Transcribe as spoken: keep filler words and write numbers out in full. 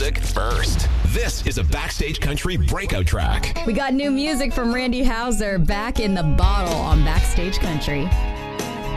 music first. This is a Backstage Country breakout track. We got new music from Randy Houser back in the bottle on Backstage Country.